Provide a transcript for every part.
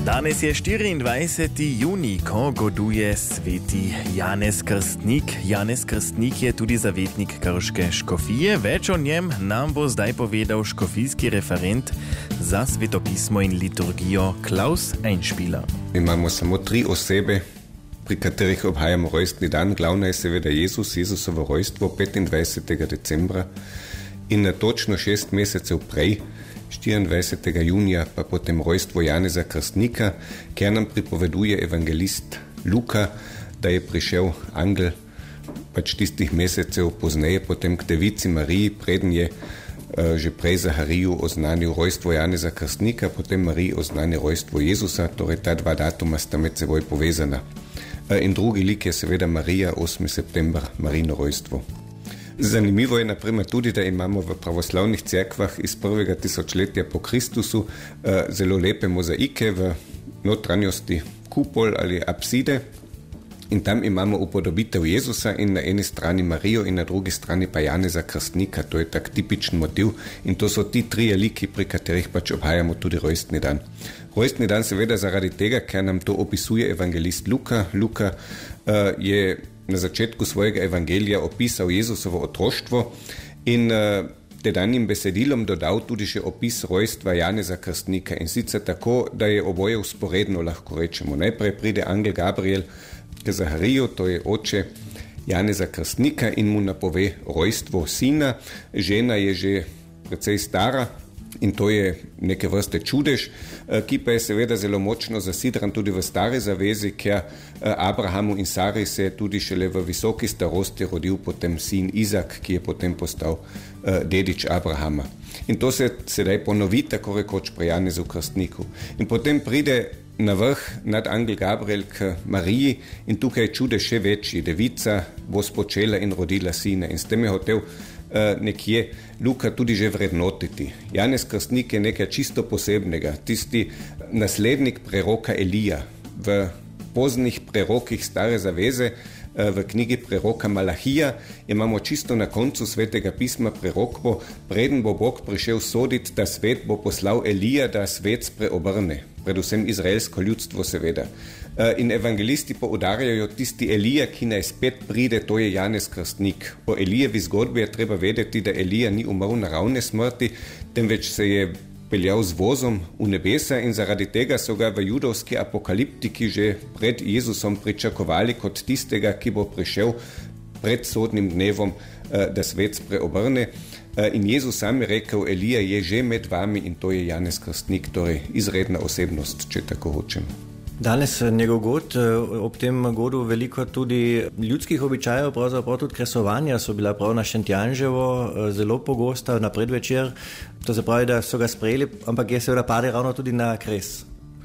Danes je 24. juni, ko goduje sveti Janez Krstnik. Janez Krstnik je tudi zavetnik krške škofije. Več o njem nam bo zdaj povedal škofijski referent za svetopismo in liturgijo Klaus Einspieler. Imamo samo 3 osebe, pri katerih obhajamo rojstni dan. Glavna je seveda Jezusovo rojstvo 25. decembra in na točno 6 mesecev prej, 24. junija, pa potem rojstvo Janeza Krstnika, kjer nam pripoveduje evangelist Luka, da je prišel angel tistih mesecev pozneje potem k devici Mariji, preden je že prej Zahariju oznanil rojstvo Janeza Krstnika, potem Mariji oznanil rojstvo Jezusa, torej ta 2 datuma sta med seboj povezana. In drugi lik je seveda Marija, 8. september, Marijino rojstvo. Zanimivo je naprimer tudi, da imamo v pravoslavnih cerkvah iz 1. tisočletja po Kristusu zelo lepe mozaike v notranjosti kupol ali apside in tam imamo upodobitev Jezusa in na eni strani Marijo in na drugi strani pa Janeza Krstnika. To je tak tipičen motiv in to so ti 3 liki, pri katerih obhajamo tudi rojstni dan. Rojstni dan seveda zaradi tega, ker nam to opisuje evangelist Luka. Luka je na začetku svojega evangelija opisal Jezusovo otroštvo in tedanjim besedilom dodal tudi še opis rojstva Janeza Krstnika. In sicer tako, da je oboje vzporedno, lahko rečemo. Najprej pride angel Gabriel k Zahariju, to je oče Janeza Krstnika, in mu napove rojstvo sina. Žena je že precej stara in to je neke vrste čudež, ki pa je seveda zelo močno zasidran tudi v stare zavezi, ker Abrahamu in Sari se je tudi šele v visoki starosti rodil potem sin Izak, ki je potem postal dedič Abrahama. In to se sedaj ponovi tako rekoč pri Janezu Krstniku. In potem pride na vrh nad angel Gabriel k Mariji in tukaj je čudež še večji. Devica bo spočela in rodila sina. In s tem je hotel nekje Luka tudi že vrednotiti. Janez Krstnik je nekaj čisto posebnega, tisti naslednik preroka Elija. V poznih prerokih stare zaveze, v knjigi preroka Malahija, imamo čisto na koncu svetega pisma prerok bo, preden bo Bog prišel soditi, da svet, bo poslal Elija, da svet spreobrne. Predvsem izraelsko ljudstvo seveda. In evangelisti poudarjajo tisti Elija, ki naj spet pride, to je Janez Krstnik. O Elijevi zgodbi je treba vedeti, da Elija ni umrl naravne smrti, temveč se je peljal z vozom v nebesa in zaradi tega so ga v judovski apokaliptiki že pred Jezusom pričakovali kot tistega, ki bo prišel pred sodnim dnevom, da svet spreobrne. In Jezus sam je rekel, Elija je že med vami in to je Janez Krstnik, torej izredna osebnost, če tako hočem. Danes njegov god, ob tem godu veliko tudi ljudskih običajev, pravzaprav tudi kresovanja so bila prav na Šentjanževo zelo pogosta na predvečer. To se pravi, da so ga sprejeli, ampak je seveda pade ravno tudi na kres.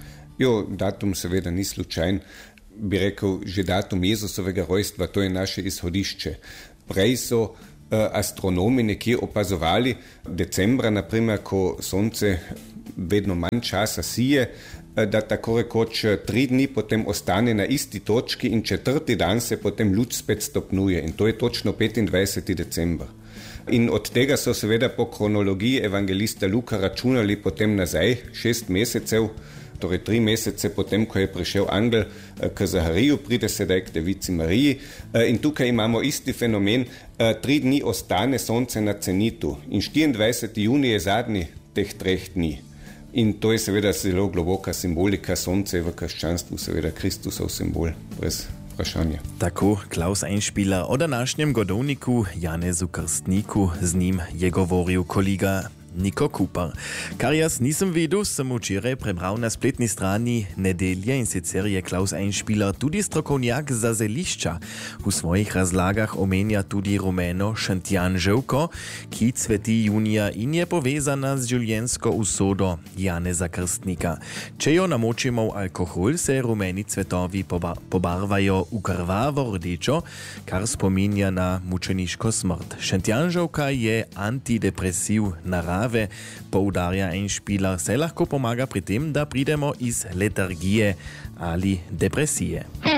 Jo, datum seveda ni slučajen. Bi rekel, že datum Jezusovega rojstva, to je naše izhodišče. Prej so astronomi nekje opazovali decembra, naprimer, ko sonce vedno manj časa sije, da tako rekoč 3 dni potem ostane na isti točki in 4. dan se potem luč spet stopnjuje in to je točno 25. december. In od tega so seveda po kronologiji evangelista Luka računali potem nazaj 6 mesecev, torej 3 mesece potem, ko je prišel angel k Zahariju, pride sedaj k devici Mariji in tukaj imamo isti fenomen, 3 dni ostane sonce na cenitu in 24. junij je zadnji teh 3 dni. In to je seveda zelo globoka simbolika, sonce je v krščanstvu seveda Kristusov simbol, brez vprašanja. Tako Klaus Einspieler o današnjem godovniku Janezu Krstniku, z njim je govoril kolega Niko Kupar. Kar jaz nisem vedel, sem včeraj prebral na spletni strani Nedelje in sicer je Klaus Einspieler tudi strokovnjak za zelišča. V svojih razlagah omenja tudi rumeno šentjanževko, ki cveti junija in je povezana z življenjsko usodo Janeza Krstnika. Če jo namočimo v alkohol, se rumeni cvetovi pobarvajo v krvavo rdečo, kar spominja na mučeniško smrt. Šentjanževka je antidepresiv narave, poudarja Einspieler, se lahko pomaga pri tem, da pridemo iz letargije ali depresije.